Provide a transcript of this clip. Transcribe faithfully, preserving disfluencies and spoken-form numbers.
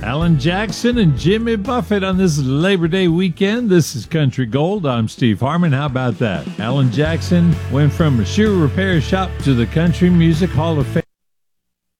Alan Jackson and Jimmy Buffett on this Labor Day weekend. This is Country Gold. I'm Steve Harmon. How about that? Alan Jackson went from a shoe repair shop to the Country Music Hall of Fame.